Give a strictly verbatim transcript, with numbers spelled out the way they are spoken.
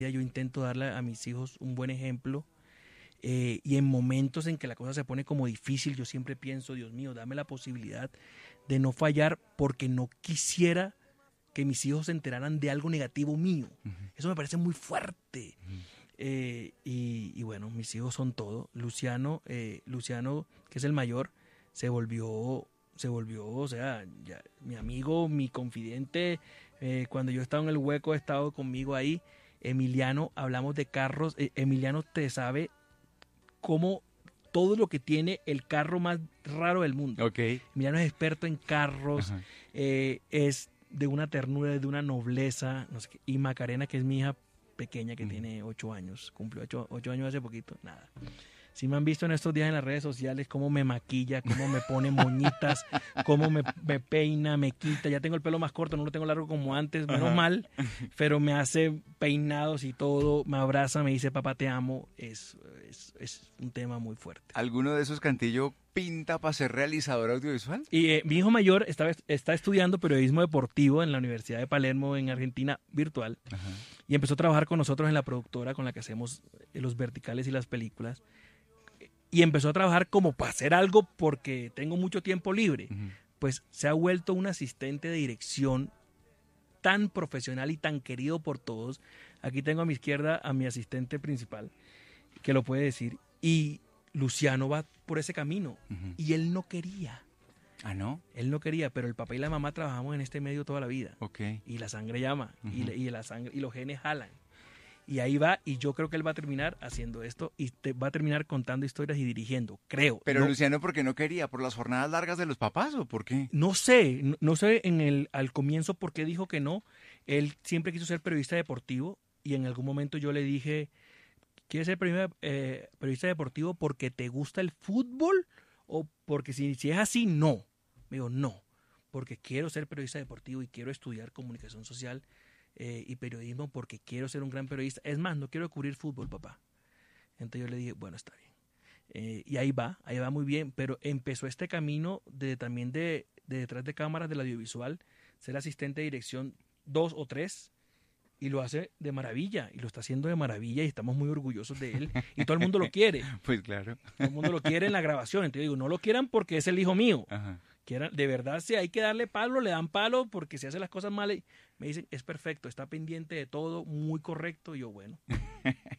yo intento darle a mis hijos un buen ejemplo. Eh, y en momentos en que la cosa se pone como difícil, yo siempre pienso, Dios mío, dame la posibilidad de no fallar porque no quisiera que mis hijos se enteraran de algo negativo mío. Uh-huh. Eso me parece muy fuerte. Uh-huh. Eh, y, y bueno, mis hijos son todo. Luciano, eh, Luciano, que es el mayor, se volvió, se volvió, o sea, ya, mi amigo, mi confidente. Eh, cuando yo estaba en el hueco, ha estado conmigo ahí. Emiliano, hablamos de carros. Eh, Emiliano te sabe cómo todo lo que tiene el carro más raro del mundo. Okay. Emiliano es experto en carros, eh, es de una ternura, de una nobleza, no sé qué. Y Macarena, que es mi hija pequeña, que uh-huh. tiene ocho años, cumplió ocho, ocho años hace poquito, nada. Si me han visto en estos días en las redes sociales cómo me maquilla, cómo me pone moñitas, cómo me, me peina, me quita. Ya tengo el pelo más corto, no lo tengo largo como antes, menos uh-huh. mal, pero me hace peinados y todo, me abraza, me dice papá te amo. Es, es, es un tema muy fuerte. ¿Alguno de esos, Cantillo, pinta para ser realizador audiovisual? Y eh, mi hijo mayor está, está estudiando periodismo deportivo en la Universidad de Palermo en Argentina, virtual, uh-huh. y empezó a trabajar con nosotros en la productora con la que hacemos los verticales y las películas. Y empezó a trabajar como para hacer algo porque tengo mucho tiempo libre. Uh-huh. Pues se ha vuelto un asistente de dirección tan profesional y tan querido por todos. Aquí tengo a mi izquierda a mi asistente principal, que lo puede decir. Y Luciano va por ese camino. Uh-huh. Y él no quería. ¿Ah, no? Él no quería, pero el papá y la mamá trabajamos en este medio toda la vida. Okay. Y la sangre llama. Uh-huh. y, y, la sangre, y los genes jalan. Y ahí va, y yo creo que él va a terminar haciendo esto y te va a terminar contando historias y dirigiendo, creo. Pero no, Luciano, ¿por qué no quería? ¿Por las jornadas largas de los papás o por qué? No sé, no, no sé en el, al comienzo por qué dijo que no. Él siempre quiso ser periodista deportivo y en algún momento yo le dije, ¿quieres ser periodista, eh, periodista deportivo porque te gusta el fútbol? O porque si, si es así, no. Me dijo, no, porque quiero ser periodista deportivo y quiero estudiar comunicación social Eh, y periodismo porque quiero ser un gran periodista. Es más, no quiero cubrir fútbol, papá. Entonces yo le dije, bueno, está bien. Eh, y ahí va, ahí va muy bien. Pero empezó este camino de también de, de detrás de cámaras del audiovisual, ser asistente de dirección dos o tres, y lo hace de maravilla, y lo está haciendo de maravilla, y estamos muy orgullosos de él, y todo el mundo lo quiere. Pues claro. Todo el mundo lo quiere en la grabación. Entonces digo, no lo quieran porque es el hijo mío. Ajá. Quieran, de verdad, si hay que darle palo, le dan palo, porque si hace las cosas mal, me dicen, es perfecto, está pendiente de todo, muy correcto, y yo, bueno.